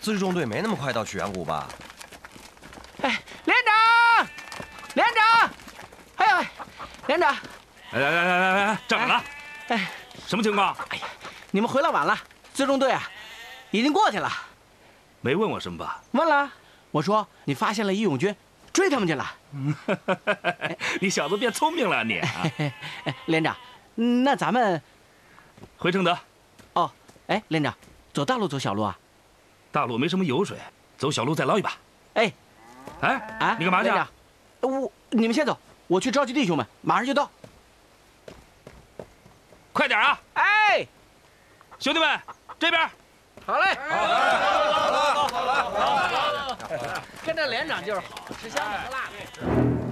自重队没那么快到曲阳谷吧？ 哎，连长，连长，哎呀，连长， 来，站稳了！ 哎， 什么情况？ 哎呀，你们回来晚了，自重队啊，已经过去了。 没问我什么吧？ 问了，我说你发现了义勇军，追他们去了。 你小子变聪明了你啊！ 连长，那咱们回承德。 哦，哎，连长，走大路走小路啊？ 大路没什么油水，走小路再捞一把。 哎， 哎，你干嘛去？ 连长，你们先走，我去召集弟兄们，马上就到。 快点啊！ 哎， 兄弟们，这边。 好嘞， 好了， 跟着连长就是好，吃香的喝辣的。